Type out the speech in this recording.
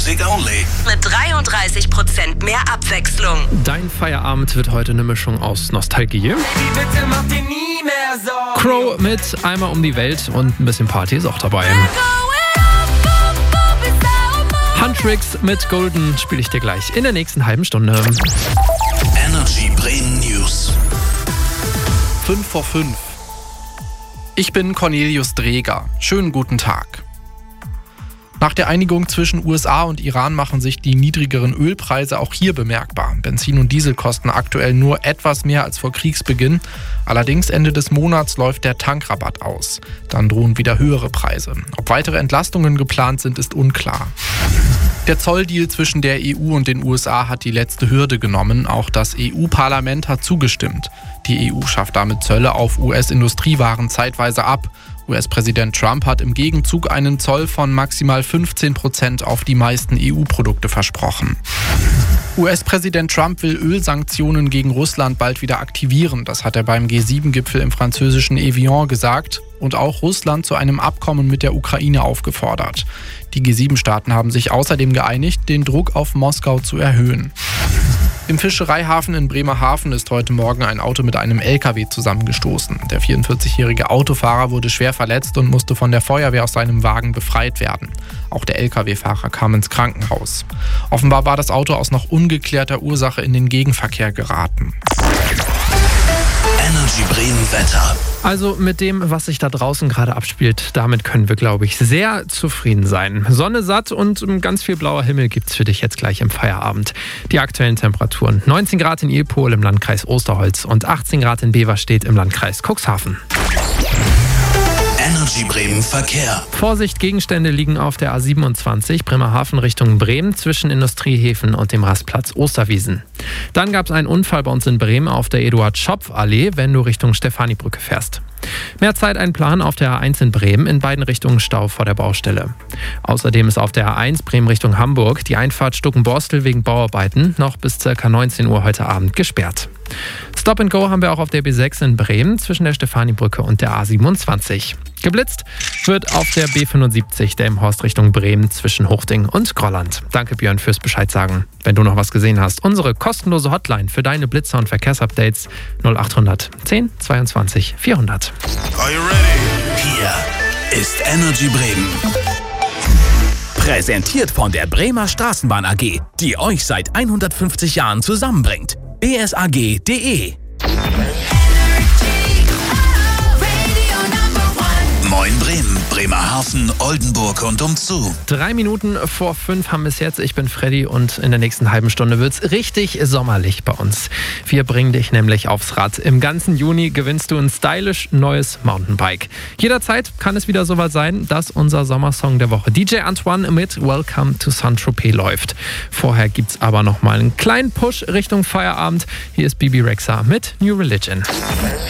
Music Only. Mit 33% mehr Abwechslung. Dein Feierabend wird heute eine Mischung aus Nostalgie. Baby, bitte mach dir nie mehr Sorgen. Crow mit Einmal um die Welt und ein bisschen Party ist auch dabei. Huntrix mit Golden spiele ich dir gleich in der nächsten halben Stunde. Energy Bremen News. 5:05. Ich bin Cornelius Dreger. Schönen guten Tag. Nach der Einigung zwischen USA und Iran machen sich die niedrigeren Ölpreise auch hier bemerkbar. Benzin und Diesel kosten aktuell nur etwas mehr als vor Kriegsbeginn. Allerdings Ende des Monats läuft der Tankrabatt aus. Dann drohen wieder höhere Preise. Ob weitere Entlastungen geplant sind, ist unklar. Der Zolldeal zwischen der EU und den USA hat die letzte Hürde genommen. Auch das EU-Parlament hat zugestimmt. Die EU schafft damit Zölle auf US-Industriewaren zeitweise ab. US-Präsident Trump hat im Gegenzug einen Zoll von maximal 15% auf die meisten EU-Produkte versprochen. US-Präsident Trump will Ölsanktionen gegen Russland bald wieder aktivieren. Das hat er beim G7-Gipfel im französischen Evian gesagt und auch Russland zu einem Abkommen mit der Ukraine aufgefordert. Die G7-Staaten haben sich außerdem geeinigt, den Druck auf Moskau zu erhöhen. Im Fischereihafen in Bremerhaven ist heute Morgen ein Auto mit einem LKW zusammengestoßen. Der 44-jährige Autofahrer wurde schwer verletzt und musste von der Feuerwehr aus seinem Wagen befreit werden. Auch der LKW-Fahrer kam ins Krankenhaus. Offenbar war das Auto aus noch ungeklärter Ursache in den Gegenverkehr geraten. Energy Bremen Wetter. Also mit dem, was sich da draußen gerade abspielt, damit können wir, glaube ich, sehr zufrieden sein. Sonne satt und ganz viel blauer Himmel gibt's für dich jetzt gleich im Feierabend. Die aktuellen Temperaturen: 19 Grad in Ilpol im Landkreis Osterholz und 18 Grad in Beverstedt im Landkreis Cuxhaven. Energy Bremen Verkehr. Vorsicht, Gegenstände liegen auf der A27 Bremerhaven Richtung Bremen zwischen Industriehäfen und dem Rastplatz Osterwiesen. Dann gab es einen Unfall bei uns in Bremen auf der Eduard-Schopf-Allee, wenn du Richtung Stefanibrücke fährst. Mehr Zeit einplanen auf der A1 in Bremen, in beiden Richtungen Stau vor der Baustelle. Außerdem ist auf der A1 Bremen Richtung Hamburg die Einfahrt Stuckenborstel wegen Bauarbeiten noch bis ca. 19 Uhr heute Abend gesperrt. Stop and Go haben wir auch auf der B6 in Bremen zwischen der Stefanibrücke und der A27. Geblitzt wird auf der B75 Delmenhorst Richtung Bremen zwischen Huchting und Grolland. Danke Björn fürs Bescheid sagen. Wenn du noch was gesehen hast, unsere kostenlose Hotline für deine Blitzer und Verkehrsupdates 0800 10 22 400. Are you ready? Hier ist Energy Bremen. Präsentiert von der Bremer Straßenbahn AG, die euch seit 150 Jahren zusammenbringt. bsag.de. Moin Bremen, Bremerhaven, Oldenburg und umzu. 3 Minuten vor 5 haben wir es jetzt. Ich bin Freddy und in der nächsten halben Stunde wird es richtig sommerlich bei uns. Wir bringen dich nämlich aufs Rad. Im ganzen Juni gewinnst du ein stylisch neues Mountainbike. Jederzeit kann es wieder soweit sein, dass unser Sommersong der Woche DJ Antoine mit Welcome to Saint-Tropez läuft. Vorher gibt es aber noch mal einen kleinen Push Richtung Feierabend. Hier ist Bibi Rexha mit New Religion.